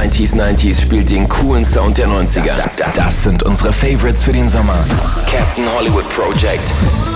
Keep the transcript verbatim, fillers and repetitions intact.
neunzig neunzig spielt den coolen Sound der neunziger. Das sind unsere Favorites für den Sommer. Captain Hollywood Project.